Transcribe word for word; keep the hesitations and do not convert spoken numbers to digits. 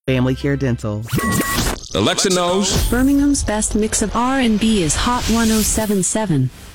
Family Care Dental. Alexa knows Birmingham's best mix of R and B is Hot ten seventy-seven.